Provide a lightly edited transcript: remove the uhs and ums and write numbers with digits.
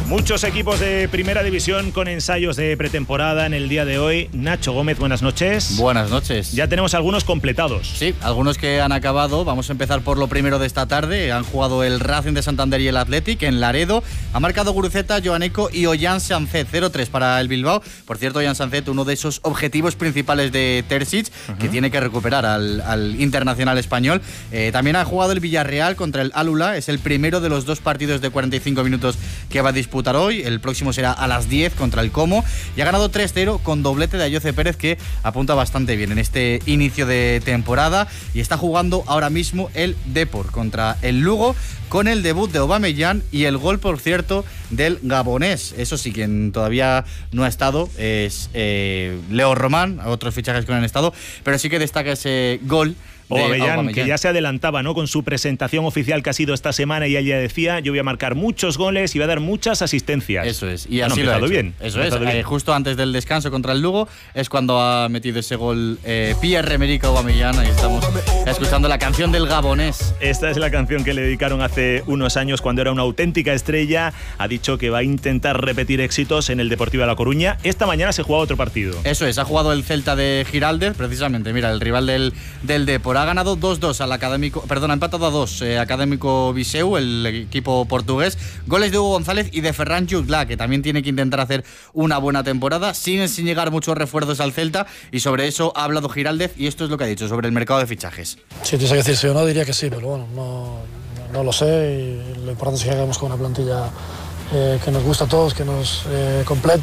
Muchos equipos de primera división con ensayos de pretemporada en el día de hoy. Nacho Gómez, buenas noches. Buenas noches. Ya tenemos algunos completados. Sí, algunos que han acabado. Vamos a empezar por lo primero de esta tarde. Han jugado el Racing de Santander y el Athletic en Laredo. Ha marcado Guruceta, Joaneco y Ollán Sanzet. 0-3 para el Bilbao. Por cierto, Ollán Sanzet, uno de esos objetivos principales de Terzic, que tiene que recuperar al internacional español. También ha jugado el Villarreal contra el Alula. Es el primero de los dos partidos de 45 minutos que va a disputar hoy. El próximo será a las 10 contra el Como. Y ha ganado 3-0 con doblete de Ayoce Pérez, que apunta bastante bien en este inicio de temporada. Y está jugando ahora mismo el Depor contra el Lugo, con el debut de Aubameyang y el gol, por cierto, del gabonés. Eso sí, quien todavía no ha estado es Leo Román, otros fichajes que no han estado, pero sí que destaca ese gol. Aubameyang, que ya se adelantaba, ¿no?, con su presentación oficial que ha sido esta semana, y ella decía: yo voy a marcar muchos goles y voy a dar muchas asistencias. Eso es, y así lo ha hecho bien. Eso es, justo antes del descanso contra el Lugo es cuando ha metido ese gol Pierre-Emerick Aubameyang. Ahí estamos escuchando la canción del gabonés. Esta es la canción que le dedicaron hace unos años cuando era una auténtica estrella. Ha dicho que va a intentar repetir éxitos en el Deportivo de La Coruña. Esta mañana se juega otro partido. Eso es, ha jugado el Celta de Giraldez, precisamente, mira, el rival del Depor. Ha ganado 2-2 al Académico, ha empatado a 2 Académico Viseu, el equipo portugués. Goles de Hugo González y de Ferran Jutgla, que también tiene que intentar hacer una buena temporada. Siguen sin llegar muchos refuerzos al Celta, y sobre eso ha hablado Giraldez, y esto es lo que ha dicho sobre el mercado de fichajes. Si tuviese que decir sí o no, diría que sí, pero bueno, no lo sé, y lo importante es que hagamos con una plantilla que nos gusta a todos, que nos completa